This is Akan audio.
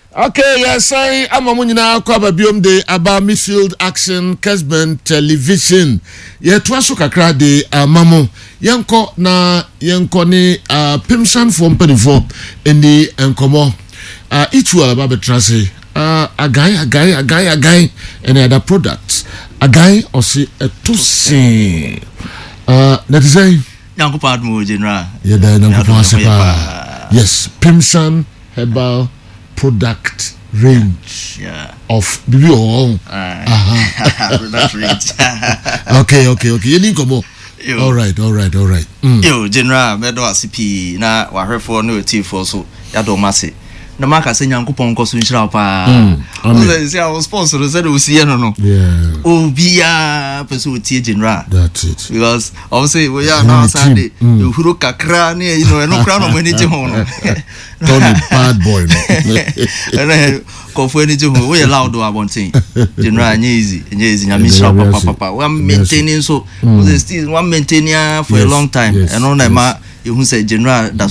Okay, yes, I'm a munina kwaba biom de aba midfield action Kesben television. Ye twaso kakra de mamo. Yenko na yenko ni Pimsan for mpenifo eni enkomo. Each one about betrase. A guy, any other products. A guy or see a tosin. That is a Yanko Padmo General. Yeah, yes, Pimsan Herbal Product range of BBO. Product range. Okay. You need come on. All right. Yo, General, medo ACP na wahefo no tea for so yado mase. Na maka se Nyankopon ko so nshira pa. Say our sponsor said we see no. Yeah. Obia person tie General. That's it. Because obviously we are now Sunday. You huru kakra ne no kra no mani je ho no. Tony bad boy no. And kofu any je ho we loud o abontin. General easy nyamisha papa. We are maintaining so still one maintaining for a long time. And on na ma you say General